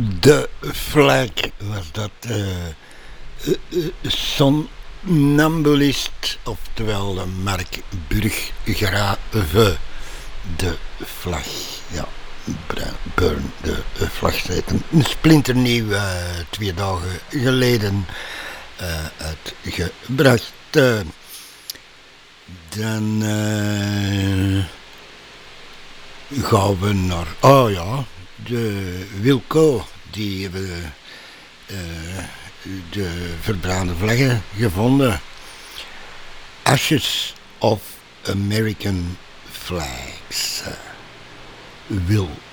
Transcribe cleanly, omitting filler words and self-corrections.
De Flag was dat. Somnambulist, oftewel Mark Burggraeve. De Vlag, ja. Burn, de vlagstrijden. Een splinternieuw, 2 dagen geleden uitgebracht. Dan gaan we naar, de Wilco, die hebben de verbrande vlaggen gevonden. Ashes of American Flags. Wilco.